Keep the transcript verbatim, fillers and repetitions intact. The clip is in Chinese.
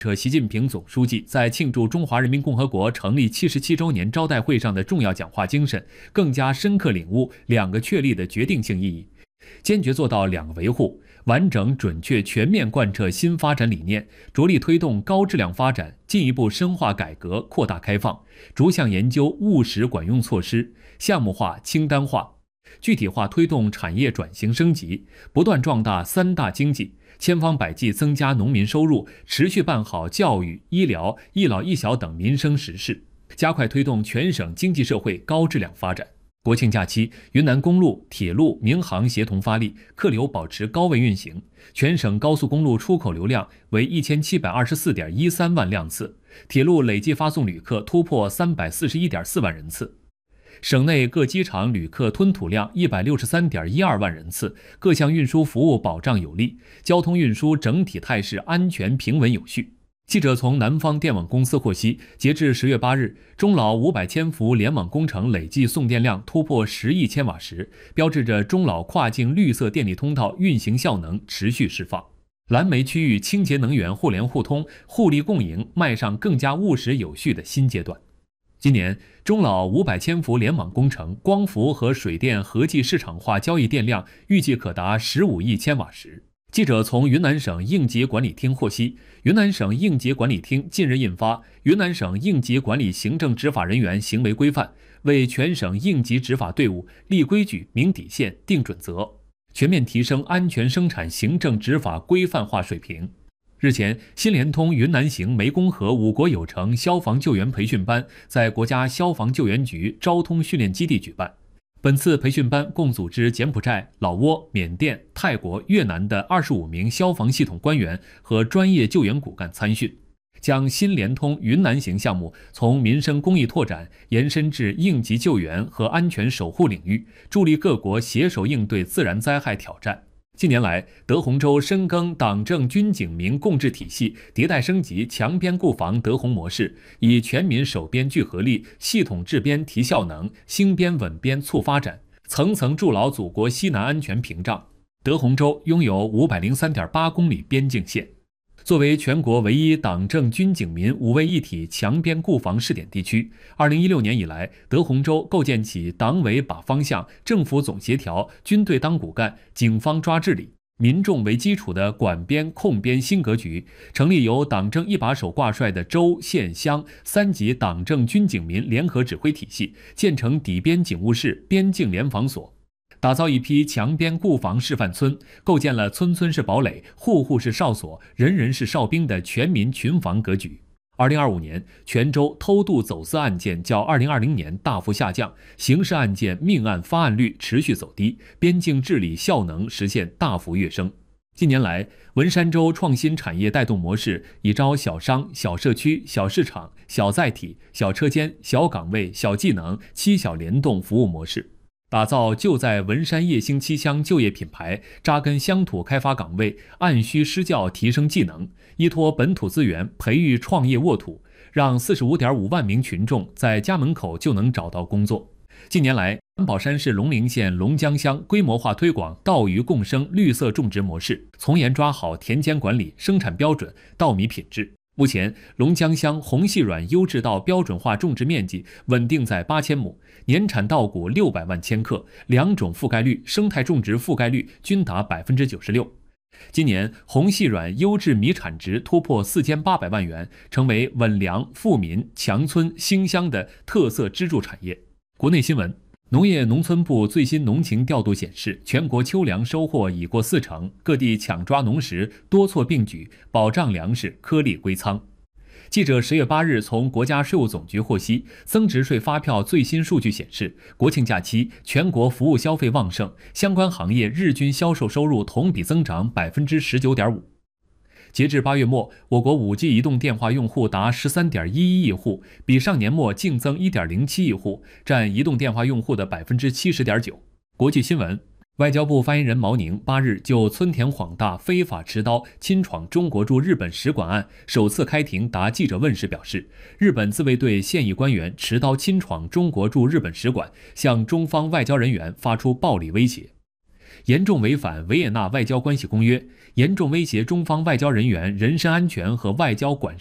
者习近平总书记在庆祝中华人民共和国成立七十七周年招待会上的重要讲话精神，更加深刻领悟两个确立的决定性意义，坚决做到两个维护，完整准确全面贯彻新发展理念，着力推动高质量发展，进一步深化改革扩大开放，逐项研究务实管用措施，项目化清单化，具体化推动产业转型升级，不断壮大三大经济，千方百计增加农民收入，持续办好教育、医疗、一老一小等民生实事，加快推动全省经济社会高质量发展。国庆假期，云南公路、铁路、民航协同发力，客流保持高位运行，全省高速公路出口流量为一千七百二十四点一三万辆次，铁路累计发送旅客突破三百四十一点四万人次。省内各机场旅客吞吐量一百六十三点一二万人次，各项运输服务保障有力，交通运输整体态势安全平稳有序。记者从南方电网公司获悉，截至十月八日，中老五百千伏联网工程累计送电量突破十亿千瓦时，标志着中老跨境绿色电力通道运行效能持续释放，蓝煤区域清洁能源互联互通、互利共赢迈上更加务实有序的新阶段。今年，中老五百千伏联网工程光伏和水电合计市场化交易电量预计可达十五亿千瓦时。记者从云南省应急管理厅获悉，云南省应急管理厅近日印发《云南省应急管理行政执法人员行为规范》，为全省应急执法队伍立规矩、明底线、定准则，全面提升安全生产行政执法规范化水平。日前，新联通云南行湄公河五国有成消防救援培训班在国家消防救援局昭通训练基地举办。本次培训班共组织柬埔寨、老挝、缅甸、泰国、越南的二十五名消防系统官员和专业救援骨干参训，将新联通云南行项目从民生公益拓展延伸至应急救援和安全守护领域，助力各国携手应对自然灾害挑战。近年来，德宏州深耕党政军警民共治体系，迭代升级强边固防德宏模式，以全民守边聚合力、系统治边提效能、兴边稳边促发展，层层筑牢祖国西南安全屏障。德宏州拥有五百零三点八公里边境线。作为全国唯一党政军警民五位一体强边固防试点地区，二零一六年以来，德宏州构建起党委把方向、政府总协调、军队当骨干、警方抓治理、民众为基础的管边控边新格局，成立由党政一把手挂帅的州、县、乡三级党政军警民联合指挥体系，建成底边警务室、边境联防所。打造一批强边固防示范村，构建了村村是堡垒、户户是哨所、人人是哨兵的全民群防格局。二零二五年，全州偷渡走私案件较二零二零年大幅下降，刑事案件命案发案率持续走低，边境治理效能实现大幅跃升。近年来，文山州创新产业带动模式以招小商、小社区、小市场、小载体、小车间、小岗位、小技能、七小联动服务模式，打造就在文山叶兴七乡就业品牌，扎根乡土开发岗位，按需施教提升技能，依托本土资源培育创业沃土，让 四十五点五万名群众在家门口就能找到工作。近年来，安保山市龙陵县龙江乡规模化推广稻鱼共生绿色种植模式，从严抓好田间管理、生产标准、稻米品质。目前，龙江乡红细软优质稻标准化种植面积稳定在八千亩，年产稻谷六百万千克，两种覆盖率、生态种植覆盖率均达百分之九十六。今年，红细软优质米产值突破四千八百万元，成为稳粮、富民、强村、兴乡的特色支柱产业。国内新闻。农业农村部最新农情调度显示，全国秋粮收获已过四成，各地抢抓农时多措并举，保障粮食颗粒归仓。记者十月八日从国家税务总局获悉，增值税发票最新数据显示，国庆假期全国服务消费旺盛，相关行业日均销售收入同比增长 百分之十九点五。截至八月末，我国 五 G 移动电话用户达 十三点一一亿户，比上年末净增 一点零七亿户，占移动电话用户的 百分之七十点九。国际新闻，外交部发言人毛宁八日就村田晃大非法持刀侵闯中国驻日本使馆案首次开庭答记者问时表示，日本自卫队现役官员持刀侵闯中国驻日本使馆，向中方外交人员发出暴力威胁，严重违反维也纳外交关系公约， 严重威胁中方外交人员人身安全和外交管